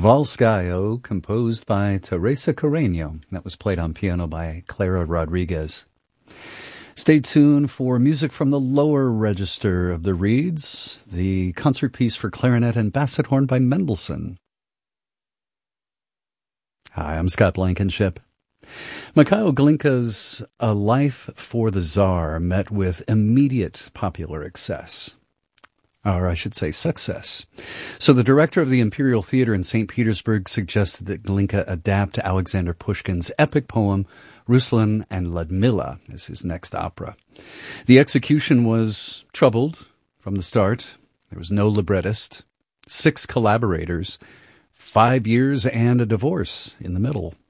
Volskayo, composed by Teresa Carreño. That was played on piano by Clara Rodriguez. Stay tuned for music from the lower register of the reeds, the concert piece for clarinet and basset horn by Mendelssohn. Hi, I'm Scott Blankenship. Mikhail Glinka's A Life for the Tsar met with immediate popular success. So the director of the Imperial Theater in St. Petersburg suggested that Glinka adapt Alexander Pushkin's epic poem Ruslan and Ludmilla as his next opera. The execution was troubled from the start. There was no librettist, 6 collaborators, 5 years and a divorce in the middle.